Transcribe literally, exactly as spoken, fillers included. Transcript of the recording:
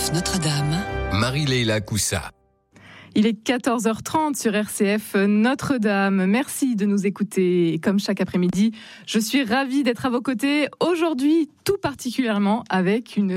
F Notre-Dame. Marie-Leila Coussa. Il est quatorze heures trente sur R C F Notre-Dame. Merci de nous écouter. Et comme chaque après-midi, je suis ravie d'être à vos côtés aujourd'hui, tout particulièrement avec une